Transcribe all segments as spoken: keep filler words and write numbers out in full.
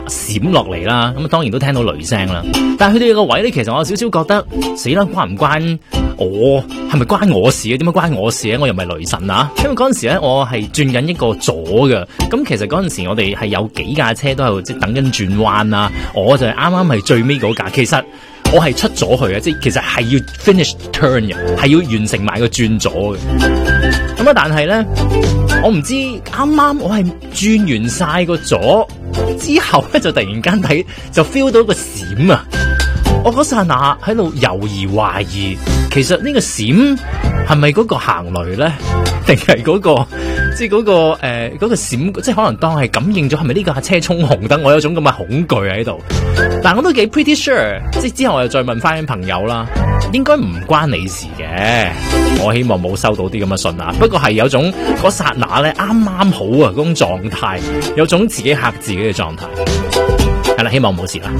閃落嚟啦，咁當然都聽到雷聲啦。但係佢哋個位咧，其實我有少少覺得死啦，關唔關我？係咪關我事啊？點解關我事咧？我又唔係雷神啊！因為嗰陣時咧，我係轉緊一個左嘅，咁其實嗰陣時我哋係有幾架車都係即係等緊轉彎啊，我就係啱啱係最尾嗰架，其實。我係出咗去嘅，即係其實係要 finish turn 嘅，係要完成埋個轉左嘅。咁啊，但係咧，我唔知啱啱我係轉完晒個左之後咧，就突然間睇就 feel 到個閃啊！我嗰剎那喺度猶豫懷疑，其實呢個閃係咪嗰個行雷咧，定係嗰個即係嗰個誒嗰個閃，即係可能當係感應咗，係咪呢架車衝紅燈？我有種咁嘅恐懼喺度。但我都幾 pretty sure，即係之後我又再問翻朋友啦，應該唔關你事嘅。我希望冇收到啲咁嘅信啊。不過係有種嗰剎那咧，啱啱好啊嗰種狀態，有種自己嚇自己嘅狀態。係啦，希望冇事啦。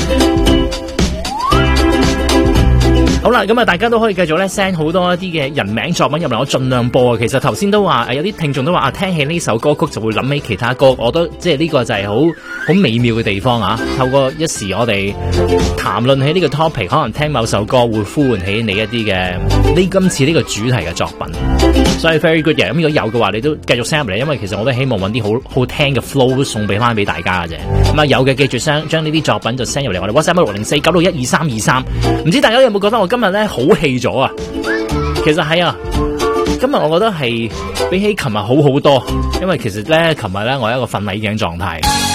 好啦，咁啊，大家都可以繼續咧 send 好多一啲嘅人名作品入嚟，我盡量播啊。其實頭先都話，誒有啲聽眾都話啊，聽起呢首歌曲就會諗起其他歌，我覺得即係呢個就係好好美妙嘅地方啊！透過一時我哋談論起呢個 topic， 可能聽某首歌會呼喚起你一啲嘅呢今次呢個主題嘅作品，所以 very good 嘅。咁如果有嘅話，你都繼續 send 入嚟，因為其實我都希望揾啲好好聽嘅 flow 送俾翻俾大家嘅啫。咁啊有嘅記住 send 將呢啲作品就 send 入嚟，我哋 WhatsApp 六零四九六一二三二三。唔知大家有冇覺得我今日咧好氣咗啊？其實係啊，今日我覺得係比起琴日好好多，因為其實咧琴日咧我係一個瞓捩頸狀態。